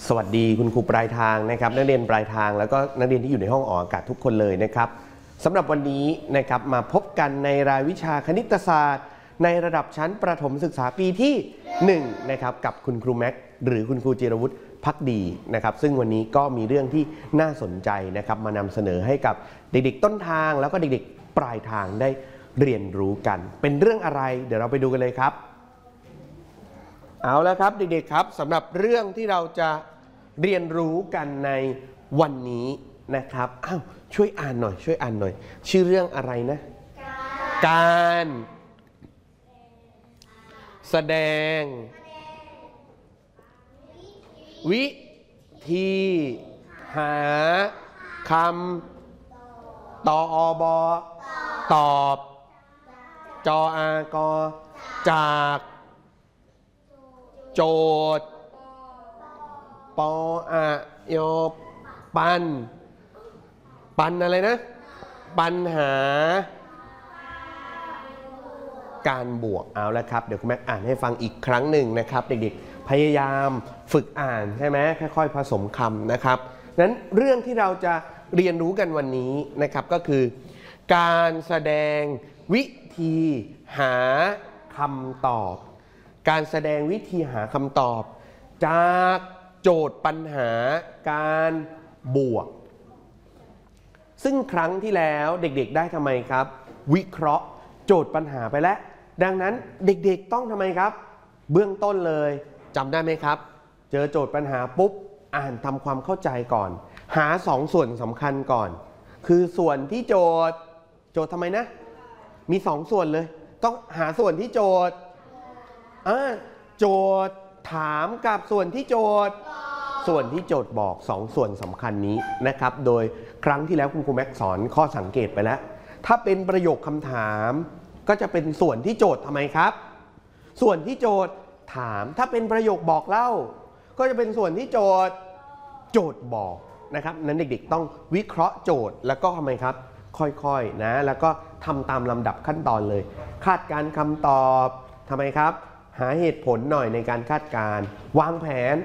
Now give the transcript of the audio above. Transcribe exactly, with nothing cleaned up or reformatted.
สวัสดีคุณครูปลายทางนะครับนักเรียนปลายทางแล้วก็นักเรียนที่อยู่ในห้องออกอากาศทุกคนเลยนะครับสำหรับวันนี้นะครับมาพบกันในรายวิชาคณิตศาสตร์ในระดับชั้นประถมศึกษาปีที่หนึ่งนะครับกับคุณครูแม็กหรือคุณครูจิรวุฒิภักดีนะครับซึ่งวันนี้ก็มีเรื่องที่น่าสนใจนะครับมานำเสนอให้กับเด็กๆต้นทางแล้วก็เด็กๆปลายทางได้เรียนรู้กันเป็นเรื่องอะไรเดี๋ยวเราไปดูกันเลยครับเอาแล้วครับเด็กๆครับสำหรับเรื่องที่เราจะเรียนรู้กันในวันนี้นะครับอ้าวช่วยอ่านหน่อยช่วยอ่านหน่อยชื่อเรื่องอะไรนะการแสดงวิธีหาคำตอบตอบจออากอจากโจทย์ปออะยอปันปันอะไรนะปัญหาการบวกเอาแล้วครับเดี๋ยวคุณแม่อ่านให้ฟังอีกครั้งหนึ่งนะครับเด็กๆพยายามฝึกอ่านใช่ไหมค่อยๆผสมคำนะครับนั้นเรื่องที่เราจะเรียนรู้กันวันนี้นะครับก็คือการแสดงวิธีหาคำตอบการแสดงวิธีหาคำตอบจากโจทย์ปัญหาการบวกซึ่งครั้งที่แล้วเด็กๆได้ทำไมครับวิเคราะห์โจทย์ปัญหาไปแล้วดังนั้นเด็กๆต้องทำไมครับเบื้องต้นเลยจำได้ไหมครับเจอโจทย์ปัญหาปุ๊บอ่านทำความเข้าใจก่อนหาสองส่วนสำคัญก่อนคือส่วนที่โจทย์โจทย์ทำไมนะมีสองส่วนเลยต้องหาส่วนที่โจทย์อ่าโจทย์ถามกับส่วนที่โจทย์ส่วนที่โจทย์บอกสองส่วนสำคัญนี้นะครับโดยครั้งที่แล้วคุณครูแม็กสอนข้อสังเกตไปแล้วถ้าเป็นประโยคคำถามก็จะเป็นส่วนที่โจทย์ทำไมครับส่วนที่โจทย์ถามถ้าเป็นประโยคบอกเล่าก็จะเป็นส่วนที่โจทย์โจทย์บอกนะครับนั้นเด็กๆต้องวิเคราะห์โจทย์แล้วก็ทำไมครับค่อยๆนะแล้วก็ทำตามลำดับขั้นตอนเลยคาดการณ์คำตอบทำไมครับหาเหตุผลหน่อยในการคาดการณ์วางแผน